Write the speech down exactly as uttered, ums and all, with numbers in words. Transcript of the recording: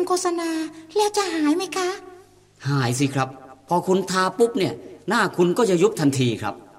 โฆษณาแล้วจะหายไหมคะหายสิครับพอคุณทาปุ๊บเนี่ยหน้าคุณก็จะยุบทันทีครับ